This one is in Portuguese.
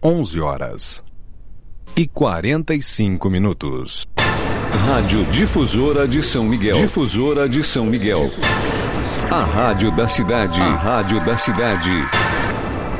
11h45. Rádio Difusora de São Miguel. Difusora de São Miguel. A rádio da cidade. A rádio da cidade.